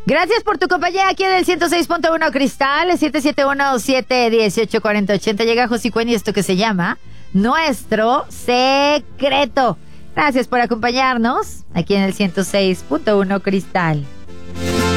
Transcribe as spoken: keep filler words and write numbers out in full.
Gracias por tu compañía aquí en el ciento seis punto uno Cristal, siete siete uno, siete uno ocho, cuatro cero ocho cero. Llega Josicuen y esto que se llama Nuestro Secreto. Gracias por acompañarnos aquí en el ciento seis punto uno Cristal.